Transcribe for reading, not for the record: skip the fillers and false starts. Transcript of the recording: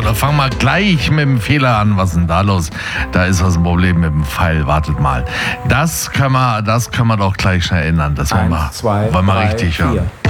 da fangen wir gleich mit dem Fehler an. Was ist denn da los? Da ist was ein Problem mit dem Pfeil. Wartet mal. Das können wir doch gleich schnell ändern. Das wollen wir richtig hören.